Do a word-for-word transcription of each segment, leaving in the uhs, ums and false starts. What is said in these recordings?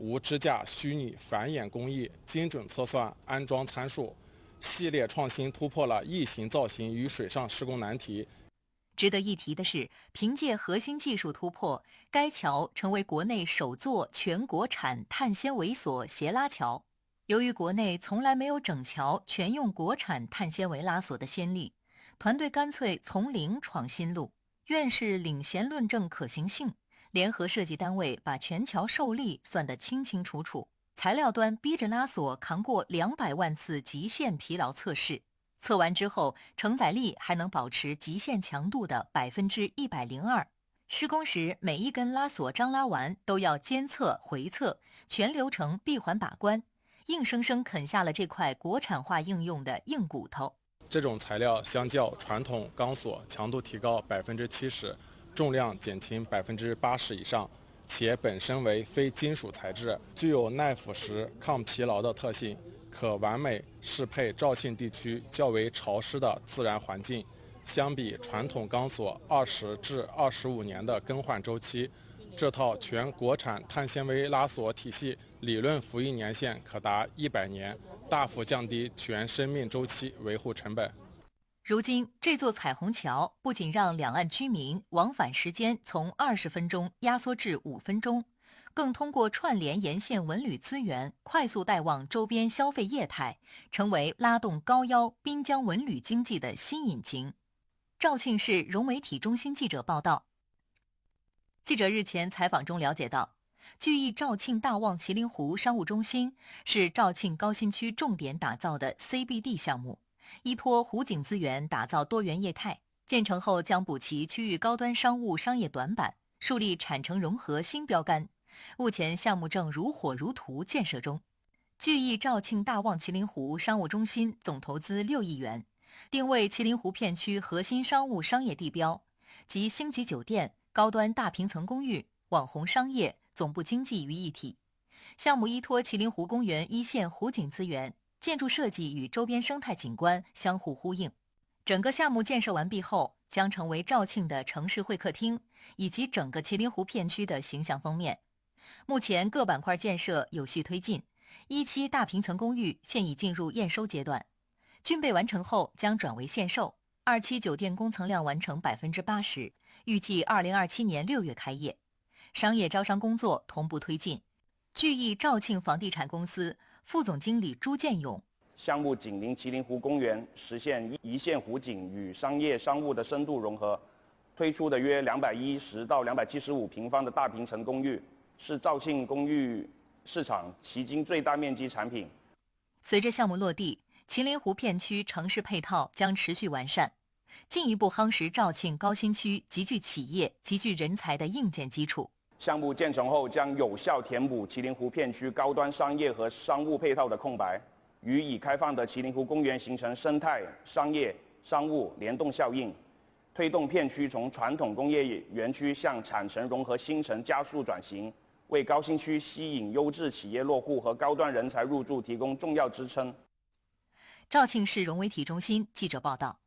无支架虚拟繁衍工艺精准测算安装参数，系列创新突破了异形造型与水上施工难题。 值得一提的是，凭借核心技术突破，该桥成为国内首座全国产碳纤维索斜拉桥。由于国内从来没有整桥全用国产碳纤维拉索的先例，团队干脆从零闯新路，院士领衔论证可行性，联合设计单位把全桥受力算得清清楚楚，材料端逼着拉索扛过两百万次极限疲劳测试。测完之后，承载力还能保持极限强度的百分之一百零二。施工时，每一根拉索张拉完都要监测回测，全流程闭环把关，硬生生啃下了这块国产化应用的硬骨头。 这种材料相较传统钢索强度提高百分之七十，重量减轻百分之八十以上，且本身为非金属材质，具有耐腐蚀、抗疲劳的特性。可完美适配肇庆地区较为潮湿的自然环境。相比传统钢索二十至二十五年的更换周期，这套全国产碳纤维拉索体系理论服役年限可达一百年，大幅降低全生命周期维护成本。 如今，这座彩虹桥不仅让两岸居民往返时间从二十分钟压缩至五分钟，更通过串联沿线文旅资源，快速带旺周边消费业态，成为拉动高腰滨江文旅经济的新引擎。肇庆市融媒体中心记者报道，记者日前采访中了解到，聚益肇庆大旺麒麟湖商务中心是肇庆高新区重点打造的 C B D 项目，依托湖景资源打造多元业态，建成后将补齐区域高端商务商业短板，树立产城融合新标杆。目前项目正如火如荼建设中。聚益肇庆大旺麒麟湖商务中心总投资六亿元，定位麒麟湖片区核心商务商业地标，集星级酒店、高端大平层公寓、网红商业、总部经济于一体。项目依托麒麟湖公园一线湖景资源，建筑设计与周边生态景观相互呼应。整个项目建设完毕后，将成为肇庆的城市会客厅，以及整个麒麟湖片区的形象封面。目前各板块建设有序推进，一期大平层公寓现已进入验收阶段，竣备完成后将转为限售。二期酒店工层量完成百分之八十，预计二零二七年六月开业。商业招商工作同步推进。聚益肇庆房地产公司副总经理朱建勇， 项目紧邻麒麟湖公园，实现一线湖景与商业商务的深度融合，推出的约两百一十到两百七十五平方的大平层公寓，是肇庆公寓市场迄今最大面积产品。 随着项目落地，麒麟湖片区城市配套将持续完善，进一步夯实肇庆高新区集聚企业、集聚人才的硬件基础。 项目建成后将有效填补麒麟湖片区高端商业和商务配套的空白，与已开放的麒麟湖公园形成生态、商业、商务联动效应，推动片区从传统工业园区向产城融合新城加速转型，为高新区吸引优质企业落户和高端人才入驻提供重要支撑。 肇庆市融媒体中心记者报道。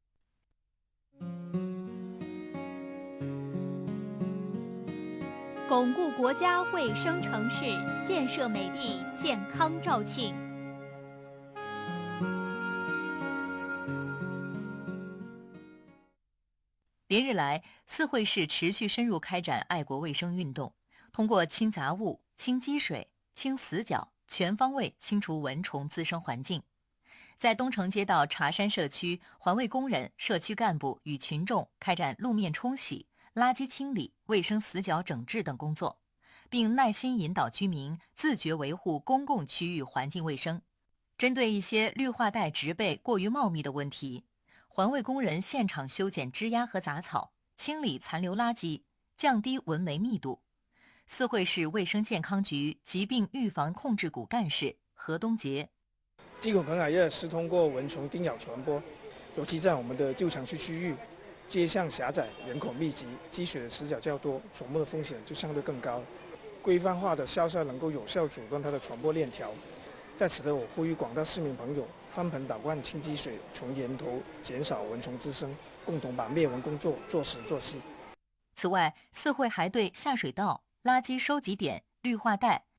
巩固国家卫生城市，建设美丽健康肇庆。 连日来，四惠市持续深入开展爱国卫生运动，通过清杂物、清积水、清死角，全方位清除蚊虫滋生环境。在东城街道茶山社区，环卫工人、社区干部与群众开展路面冲洗、垃圾清理、卫生死角整治等工作，并耐心引导居民自觉维护公共区域环境卫生。针对一些绿化带植被过于茂密的问题，环卫工人现场修剪枝丫和杂草，清理残留垃圾，降低蚊媒密度。四惠市卫生健康局疾病预防控制股干事何东杰， 鸡孔梗海热是通过蚊虫叮咬传播，尤其在我们的旧城区区域，街巷狭窄、人口密集、积水的死角较多，传播的风险就相对更高。规范化的消杀能够有效阻断它的传播链条。在此呢，我呼吁广大市民朋友翻盆倒灌清积水，从源头减少蚊虫滋生，共同把灭蚊工作做实做细。 此外，四惠还对下水道、垃圾收集点、绿化带、